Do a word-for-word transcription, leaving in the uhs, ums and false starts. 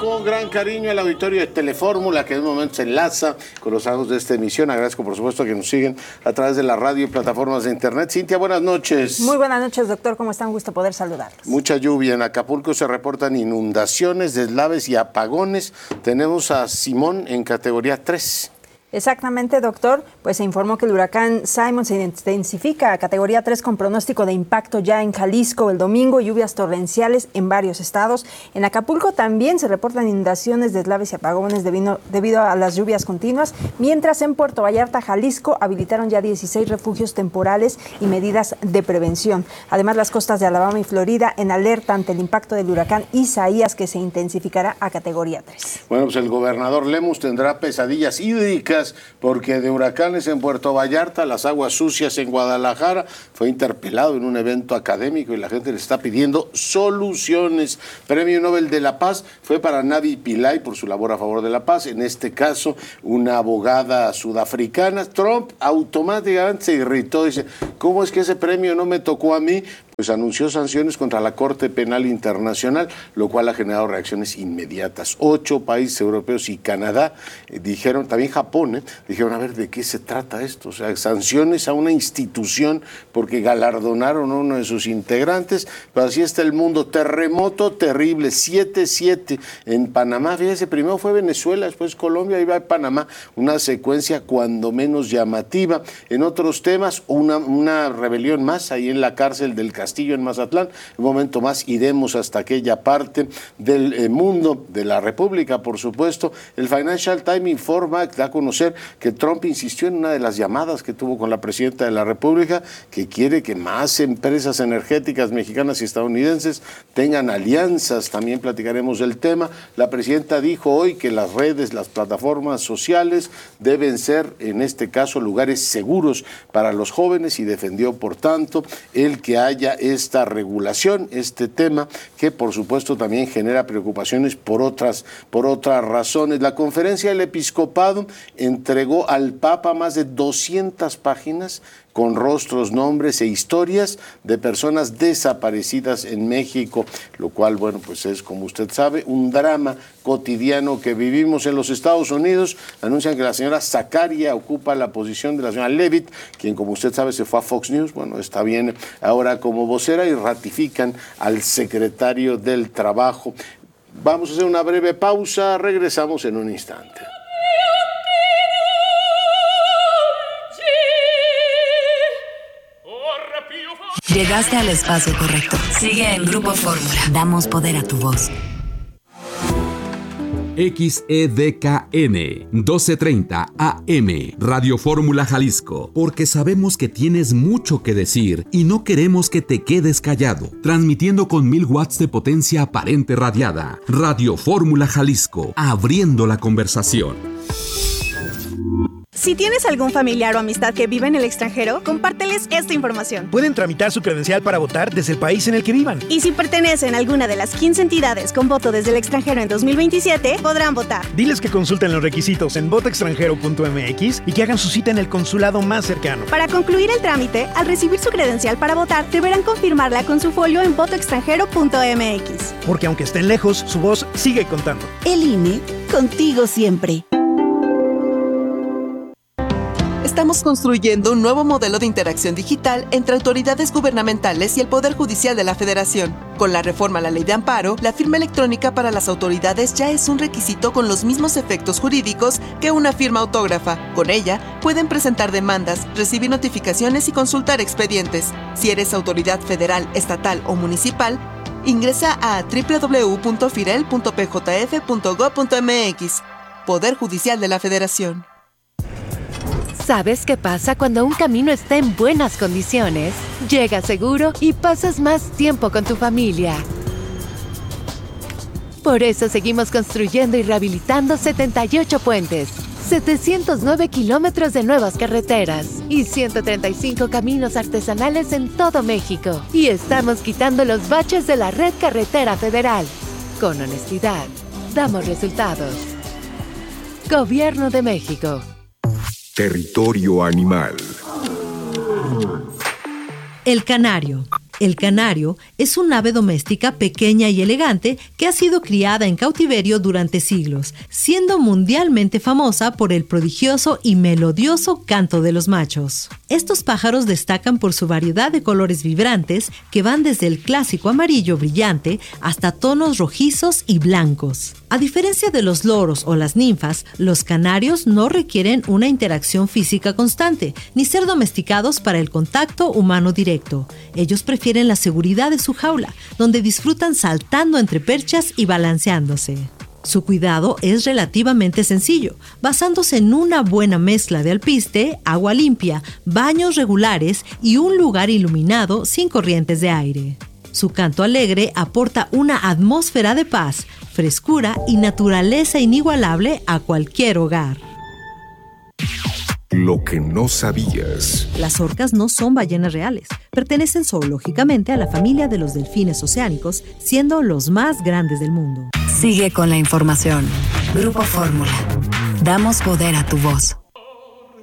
con gran cariño al auditorio de Telefórmula, que en un momento se enlaza con los amigos de esta emisión. Agradezco, por supuesto, que nos siguen a través de la radio y plataformas de internet. Cintia, buenas noches. Muy buenas noches, doctor. ¿Cómo está? Un gusto poder saludarlos. Mucha lluvia. En Acapulco se reportan inundaciones, deslaves y apagones. Tenemos a Simón en categoría tres. Exactamente, doctor. Pues se informó que el huracán Simon se intensifica a categoría tres con pronóstico de impacto ya en Jalisco el domingo, lluvias torrenciales en varios estados. En Acapulco también se reportan inundaciones, deslaves y apagones debido, debido a las lluvias continuas, mientras en Puerto Vallarta, Jalisco, habilitaron ya dieciséis refugios temporales y medidas de prevención. Además, las costas de Alabama y Florida en alerta ante el impacto del huracán Isaías, que se intensificará a categoría tres. Bueno, pues el gobernador Lemus tendrá pesadillas hídricas porque de huracanes en Puerto Vallarta, las aguas sucias en Guadalajara. Fue interpelado en un evento académico y la gente le está pidiendo soluciones. Premio Nobel de la Paz fue para Navi Pillay por su labor a favor de la paz. En este caso, una abogada sudafricana. Trump automáticamente se irritó. Dice, ¿cómo es que ese premio no me tocó a mí? Pues anunció sanciones contra la Corte Penal Internacional, lo cual ha generado reacciones inmediatas. Ocho países europeos y Canadá eh, dijeron, también Japón, eh, dijeron, a ver, ¿de qué se trata esto? O sea, sanciones a una institución porque galardonaron a uno de sus integrantes, pero así está el mundo. Terremoto terrible, siete siete en Panamá. Fíjese, primero fue Venezuela, después Colombia, y va Panamá. Una secuencia cuando menos llamativa. En otros temas, una, una rebelión más ahí en la cárcel del Castillo en Mazatlán. Un momento más iremos hasta aquella parte del eh, mundo, de la República, por supuesto. El Financial Times informa, da a conocer que Trump insistió en una de las llamadas que tuvo con la presidenta de la República, que quiere que más empresas energéticas mexicanas y estadounidenses tengan alianzas. También platicaremos del tema. La presidenta dijo hoy que las redes, las plataformas sociales deben ser, en este caso, lugares seguros para los jóvenes y defendió, por tanto, el que haya esta regulación, este tema que por supuesto también genera preocupaciones por otras, por otras razones. La Conferencia del Episcopado entregó al Papa más de doscientas páginas con rostros, nombres e historias de personas desaparecidas en México, lo cual, bueno, pues es, como usted sabe, un drama cotidiano que vivimos en los Estados Unidos. Anuncian que la señora Zacaria ocupa la posición de la señora Leavitt, quien, como usted sabe, se fue a Fox News. Bueno, está bien ahora como vocera, y ratifican al secretario del Trabajo. Vamos a hacer una breve pausa, regresamos en un instante. Llegaste al espacio correcto. Sigue en Grupo Fórmula. Damos poder a tu voz. X E D K N doce treinta A M Radio Fórmula Jalisco, porque sabemos que tienes mucho que decir y no queremos que te quedes callado. Transmitiendo con mil watts de potencia aparente radiada. Radio Fórmula Jalisco, abriendo la conversación. Si tienes algún familiar o amistad que vive en el extranjero, compárteles esta información. Pueden tramitar su credencial para votar desde el país en el que vivan. Y si pertenecen a alguna de las quince entidades con voto desde el extranjero en dos mil veintisiete, podrán votar. Diles que consulten los requisitos en voto extranjero punto m x y que hagan su cita en el consulado más cercano. Para concluir el trámite, al recibir su credencial para votar, deberán confirmarla con su folio en voto extranjero punto m x. Porque aunque estén lejos, su voz sigue contando. El I N E, contigo siempre. Estamos construyendo un nuevo modelo de interacción digital entre autoridades gubernamentales y el Poder Judicial de la Federación. Con la reforma a la Ley de Amparo, la firma electrónica para las autoridades ya es un requisito con los mismos efectos jurídicos que una firma autógrafa. Con ella, pueden presentar demandas, recibir notificaciones y consultar expedientes. Si eres autoridad federal, estatal o municipal, ingresa a doble u doble u doble u punto firel punto p j f punto gob punto m x. Poder Judicial de la Federación. ¿Sabes qué pasa cuando un camino está en buenas condiciones? Llegas seguro y pasas más tiempo con tu familia. Por eso seguimos construyendo y rehabilitando setenta y ocho puentes, setecientos nueve kilómetros de nuevas carreteras y ciento treinta y cinco caminos artesanales en todo México. Y estamos quitando los baches de la red carretera federal. Con honestidad, damos resultados. Gobierno de México. Territorio animal. El canario. El canario es un ave doméstica pequeña y elegante que ha sido criada en cautiverio durante siglos, siendo mundialmente famosa por el prodigioso y melodioso canto de los machos. Estos pájaros destacan por su variedad de colores vibrantes que van desde el clásico amarillo brillante hasta tonos rojizos y blancos. A diferencia de los loros o las ninfas, los canarios no requieren una interacción física constante, ni ser domesticados para el contacto humano directo. Ellos prefieren la seguridad de su jaula, donde disfrutan saltando entre perchas y balanceándose. Su cuidado es relativamente sencillo, basándose en una buena mezcla de alpiste, agua limpia, baños regulares y un lugar iluminado sin corrientes de aire. Su canto alegre aporta una atmósfera de paz, frescura y naturaleza inigualable a cualquier hogar. Lo que no sabías. Las orcas no son ballenas reales. Pertenecen zoológicamente a la familia de los delfines oceánicos, siendo los más grandes del mundo. Sigue con la información. Grupo Fórmula. Damos poder a tu voz.